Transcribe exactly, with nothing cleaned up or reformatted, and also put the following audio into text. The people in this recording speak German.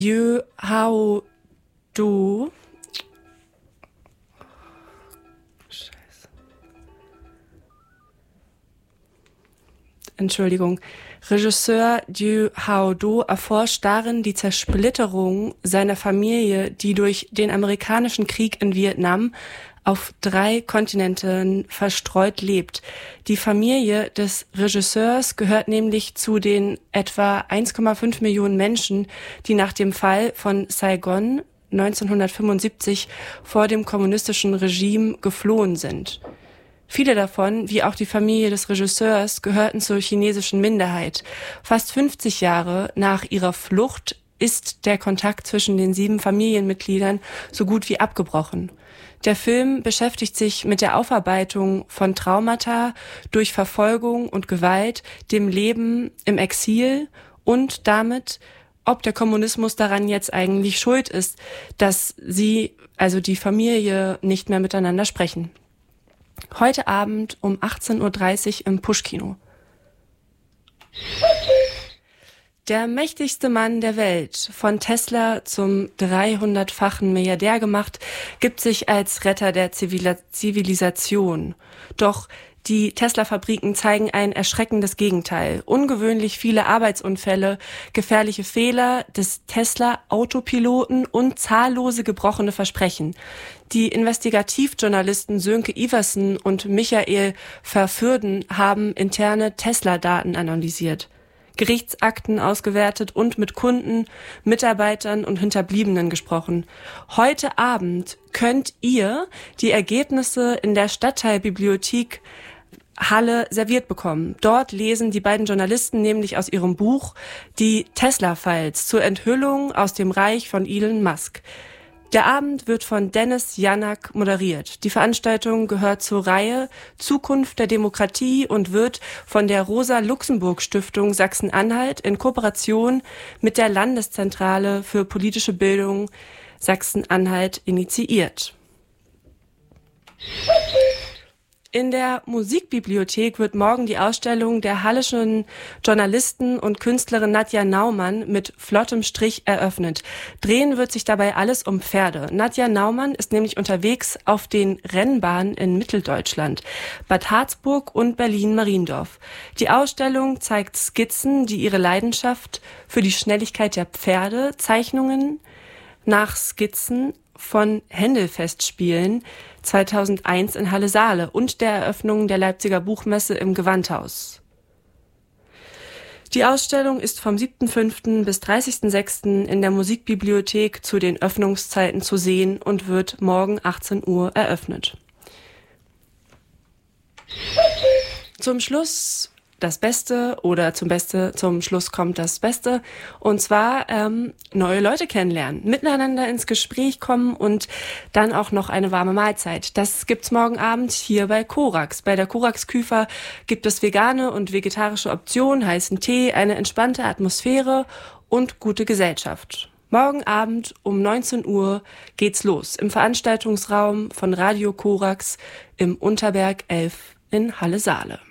You, how, du. Scheiße. Entschuldigung. Regisseur Du Hao-do erforscht darin die Zersplitterung seiner Familie, die durch den amerikanischen Krieg in Vietnam auf drei Kontinenten verstreut lebt. Die Familie des Regisseurs gehört nämlich zu den etwa eins Komma fünf Millionen Menschen, die nach dem Fall von Saigon neunzehnhundertfünfundsiebzig vor dem kommunistischen Regime geflohen sind. Viele davon, wie auch die Familie des Regisseurs, gehörten zur chinesischen Minderheit. Fast fünfzig Jahre nach ihrer Flucht ist der Kontakt zwischen den sieben Familienmitgliedern so gut wie abgebrochen. Der Film beschäftigt sich mit der Aufarbeitung von Traumata durch Verfolgung und Gewalt, dem Leben im Exil und damit, ob der Kommunismus daran jetzt eigentlich schuld ist, dass sie, also die Familie, nicht mehr miteinander sprechen. Heute Abend um achtzehn Uhr dreißig im Push-Kino. Der mächtigste Mann der Welt, von Tesla zum dreihundertfachen Milliardär gemacht, gibt sich als Retter der Zivil- Zivilisation. Doch die Tesla-Fabriken zeigen ein erschreckendes Gegenteil. Ungewöhnlich viele Arbeitsunfälle, gefährliche Fehler des Tesla-Autopiloten und zahllose gebrochene Versprechen. Die Investigativjournalisten Sönke Iversen und Michael Verfürden haben interne Tesla-Daten analysiert, Gerichtsakten ausgewertet und mit Kunden, Mitarbeitern und Hinterbliebenen gesprochen. Heute Abend könnt ihr die Ergebnisse in der Stadtteilbibliothek Halle serviert bekommen. Dort lesen die beiden Journalisten nämlich aus ihrem Buch die Tesla-Files zur Enthüllung aus dem Reich von Elon Musk. Der Abend wird von Dennis Janak moderiert. Die Veranstaltung gehört zur Reihe Zukunft der Demokratie und wird von der Rosa-Luxemburg-Stiftung Sachsen-Anhalt in Kooperation mit der Landeszentrale für politische Bildung Sachsen-Anhalt initiiert. In der Musikbibliothek wird morgen die Ausstellung der halleschen Journalistin und Künstlerin Nadja Naumann mit flottem Strich eröffnet. Drehen wird sich dabei alles um Pferde. Nadja Naumann ist nämlich unterwegs auf den Rennbahnen in Mitteldeutschland, Bad Harzburg und Berlin-Mariendorf. Die Ausstellung zeigt Skizzen, die ihre Leidenschaft für die Schnelligkeit der Pferde, Zeichnungen nach Skizzen von Händelfestspielen zweitausendeins in Halle Saale und der Eröffnung der Leipziger Buchmesse im Gewandhaus. Die Ausstellung ist vom siebten fünften bis dreißigsten sechsten in der Musikbibliothek zu den Öffnungszeiten zu sehen und wird morgen achtzehn Uhr eröffnet. Zum Schluss das Beste oder zum Beste, zum Schluss kommt das Beste. Und zwar ähm, neue Leute kennenlernen, miteinander ins Gespräch kommen und dann auch noch eine warme Mahlzeit. Das gibt's morgen Abend hier bei Korax. Bei der Korax-Küfer gibt es vegane und vegetarische Optionen, heißen Tee, eine entspannte Atmosphäre und gute Gesellschaft. Morgen Abend um neunzehn Uhr geht's los im Veranstaltungsraum von Radio Korax im Unterberg elf in Halle Saale.